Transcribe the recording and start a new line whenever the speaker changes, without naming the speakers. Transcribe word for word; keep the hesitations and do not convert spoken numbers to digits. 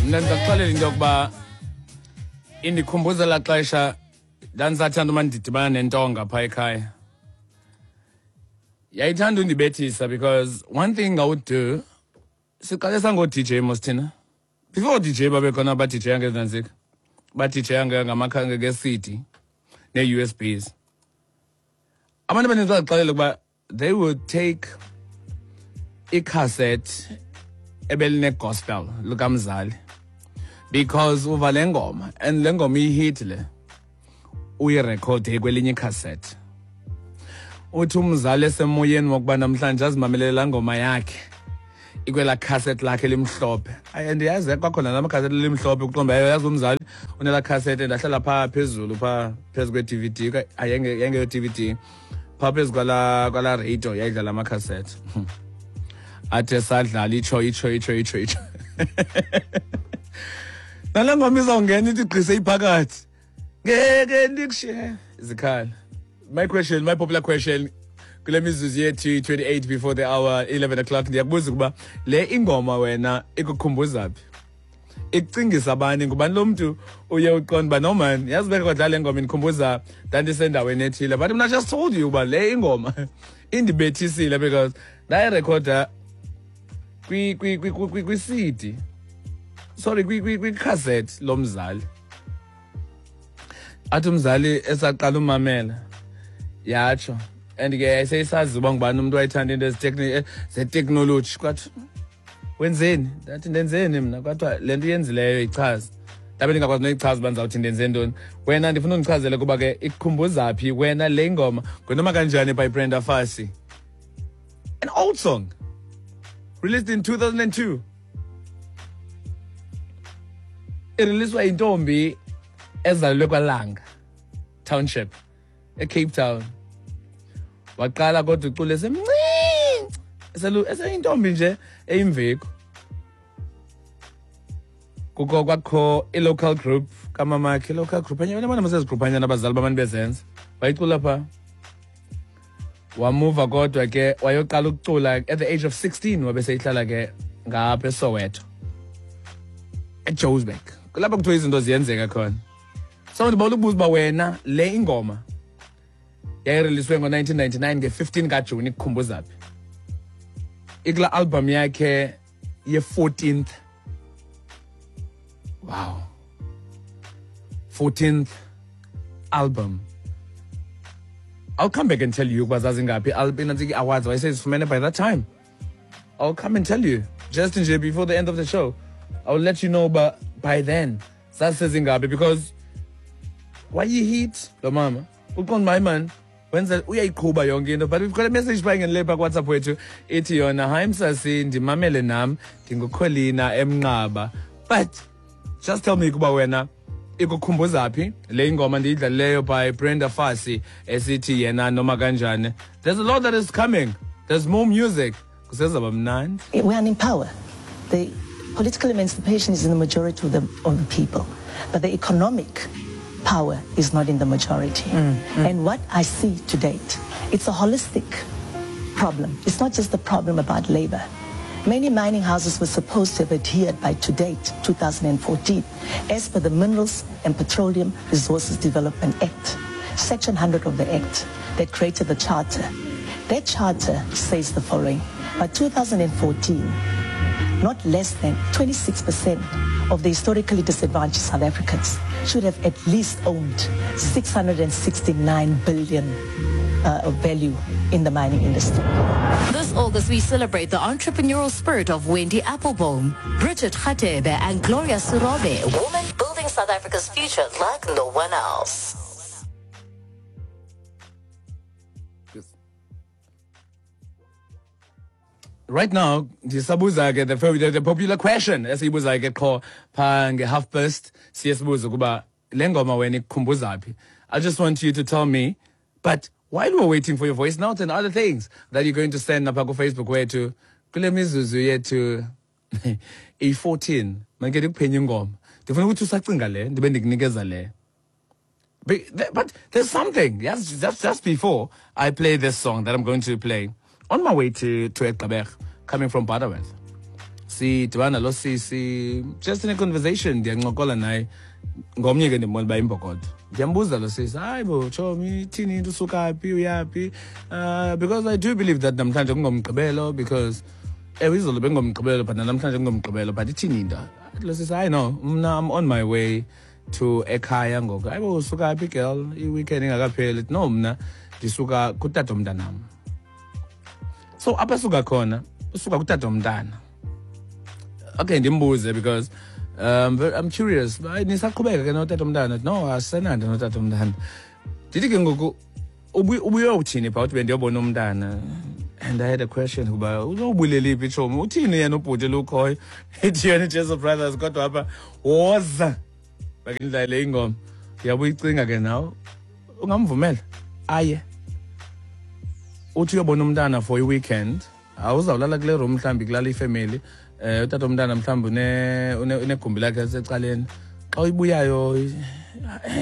Mna ndizakuxelela into yokuba indikhumbuza la xesha ndandisathanda uma ndidibana nentonga phaa ekhaya. Yayithanda undibethisa because one thing I would do, siqale sango-D J mos thina. Before D J babekhona ba-D J ngezanzika. Ba-D J ngamakhange nge-C D ne-U S Bs. Abantu abaninzi baxelela ukuba they would take i-cassette ebeline gospel lukamzali because uva le ngoma and le ngoma ihit le uyirekhode kwelinye cassette. Uthi umzali esemoyeni wokuba namhlanje azimamelele la ngoma yakhe ikwela cassette lakhe limhlophe. And yazi kwakhona nama cassette limhlophe uqomba yazi umzali unela cassette ndahlala pha phezulu pha phezu kwe D V D ayenge yenge D V D pha phezu kwala kwala radio yayidlala ama cassette. Athe sadlala icho icho icho icho icho. Nala ngoma izongena ithi gqise iphakathi. Ngeke ndikushiye izikhala. My question, my popular question, kule mizuzu yethu twenty-eight before the hour eleven o'clock ndiyakubuza ukuba le ingoma wena ikukhumbuza phi? Ikucingisa abani ngubani lo muntu uye uqonda ba no man yazi beke kwadlala le ngoma inikhumbuza ndandisendaweni ethile, but mina just told you uba le ingoma indibethisile because ndayi recorder kwi kwi kwi kwi C D, sorry kwi kwi kwi cassette lomzali. Athi umzali esaqala umamela yatsho and ke seyisazi uba ngubani umuntu wayithanda into ze-technology kwathi wenzeni ndathi ndenzeni mina kwathiwa le nto yenzileyo ichaza ndabe ndingakwazi noyichaza uba ndizawuthi ndenze ntoni. Wena ndifuna undichazele kuba ke ikukhumbuza phi wena le ngoma ngonoma kanjani by Brenda Fassie, an old song released in two thousand two. Ireleaswa intombi ezalwe kwaLanga Township eCape Town. Waqala kodwa ucule esemncinci eselu eseyintombi nje eyimveko. Kuko kwakho i-local group kamamakhe, local group anyana abana masezigroup-anyana abazali babantu bezenza bayicula pha. Wamuva kodwa ke wayoqala ukucula at the age of sixteen wabe seyihlala ke ngapha eSoweto eJoburg. Kulapha kuthiwa izinto ziyenzeka khona. So ndibona ukubuza uba wena le ingoma yayireleaswe ngo nineteen ninety-nine nge-fifteen kaJuni ikukhumbuza phi? Ikula album yakhe ye-fourteenth. Wow. fourteenth album. I'll come back and tell you ukuba zazingaphi album awards wayesezifumene by that time. I'll come and tell you just nje before the end of the show. I'll let you know but by then zazingaphi because why you hit lo mama uqonda my man wenza uyayiqhuba yonke into. But we've got a message by ngenile pha WhatsApp wethu ethi yona hi Msasi ndimamele nam ndingukholina emnqaba, but just tell me kuba wena ikukhumbuza phi le ingoma ndiyidlalileyo by Brenda Fassie esithi yena noma kanjani. There's a lot that is coming, there's more music kusezaba mnandi.
We are in power. The political emancipation is in the majority of the, of the people, but the economic power is not in the majority. Mm, mm. And what I see to date, it's a holistic problem. It's not just the problem about labor. Many mining houses were supposed to have adhered by to date, two thousand fourteen, as per the Minerals and Petroleum Resources Development Act, Section one hundred of the Act that created the Charter. That Charter says the following: by two thousand fourteen, not less than twenty-six percent of the historically disadvantaged South Africans should have at least owned six hundred sixty-nine billion uh, of value in the mining industry.
This August, we celebrate the entrepreneurial spirit of Wendy Applebaum, Bridget Khatebe, and Gloria Sirobe, women building South Africa's future like no one else.
Right now, ndisabuza ke the, the, the popular question esibuza ke qho pha nge half past siyesibuza kuba le ngoma wena ikukhumbuza phi. I just want you to tell me, but while we're waiting for your voice notes and other things that you're going to send up on Facebook wethu kule mizuzu yethu e fourteen manje ndikuphenya ingoma ndifuna ukuthi usacinga le ndibe ndikunikeza le. But there's something, yes, just, just before I play this song that I'm going to play on my way to, to Ekabech, coming from Butterworth. sidibana lo sisi just in a conversation ndiyancokola naye ngomnye ke ndimona uba imbokodo ndiyambuza lo sisi hayi bo chomi thini into usuka phi uyaphi uh, because I do believe that namhlanje kungomgqibelo because ewe izolo bengomgqibelo but namhlanje kungomgqibelo but ithini into lo sisi hayi no mna I'm on my way to ekhaya ngoku hayi bo usuka phi girl i-weekend ingakapheli no mna ndisuka kutata omntanam so apha suka khona usuka kutata omntana okay ndimbuze because um I'm curious nisaqhubeka ke notata omntana no asenanda notata omntana ndithi ke ngoku ubuye uthini pha uthi bendiyobona umntana and I had a question kuba uzobuleliphi itshomi uthini yena ubhuti lukhoyo ethi yena Jesu Brothers kodwa apha woza bakindlale ingoma uyabuyicinga ke nawe ungamvumela aye uthi uyobona umntana for i-weekend awuzawulala kule room mhlawumbi kulala ifamily eh utata umntana mhlawumbi une unegumbi lakhe secaleni xa uyibuyayo